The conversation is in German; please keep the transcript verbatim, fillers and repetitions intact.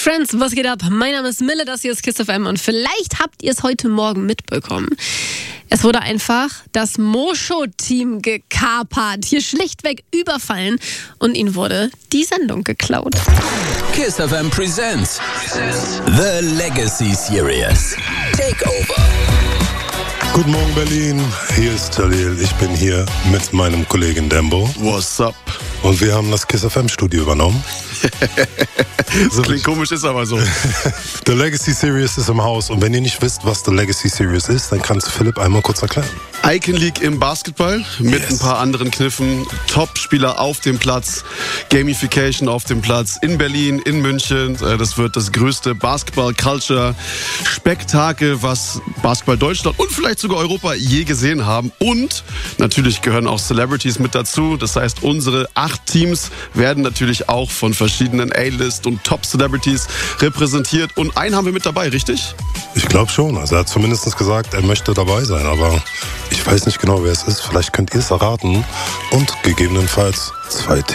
Friends, was geht ab? Mein Name ist Mille, das hier ist Kiss F M und vielleicht habt ihr es heute Morgen mitbekommen. Es wurde einfach das Moscho-Team gekapert, hier schlichtweg überfallen und ihnen wurde die Sendung geklaut. Kiss F M presents The Legacy Series Takeover. Guten Morgen Berlin, hier ist Jalil. Ich bin hier mit meinem Kollegen Dembo. What's up? Und wir haben das Kiss F M Studio übernommen. Das klingt komisch, ist aber so. The Legacy Series ist im Haus. Und wenn ihr nicht wisst, was The Legacy Series ist, dann kannst Philipp einmal kurz erklären. Icon League im Basketball mit Yes. ein paar anderen Kniffen. Top-Spieler auf dem Platz, Gamification auf dem Platz in Berlin, in München. Das wird das größte Basketball-Culture-Spektakel, was Basketball Deutschland und vielleicht sogar Europa je gesehen haben. Und natürlich gehören auch Celebrities mit dazu. Das heißt, unsere acht Teams werden natürlich auch von verschiedenen A-List und Top-Celebrities repräsentiert. Und einen haben wir mit dabei, richtig? Ich glaube schon. Also er hat zumindest gesagt, er möchte dabei sein. Aber ich weiß nicht genau, wer es ist. Vielleicht könnt ihr es erraten. Und gegebenenfalls zwei